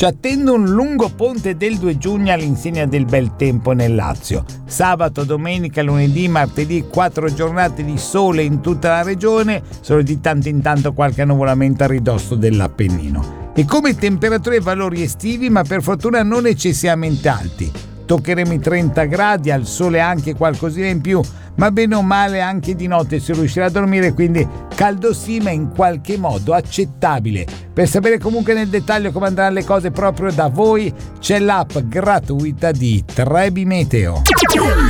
Ci attende un lungo ponte del 2 giugno all'insegna del bel tempo nel Lazio. Sabato, domenica, lunedì, martedì, 4 giornate di sole in tutta la regione, solo di tanto in tanto qualche nuvolamento a ridosso dell'Appennino. E come temperature e valori estivi, ma per fortuna non eccessivamente alti. Toccheremo i 30 gradi, al sole anche qualcosina in più, ma bene o male anche di notte si riuscirà a dormire, quindi caldo sì, ma in qualche modo accettabile. Per sapere comunque nel dettaglio come andranno le cose proprio da voi, c'è l'app gratuita di Trebi Meteo.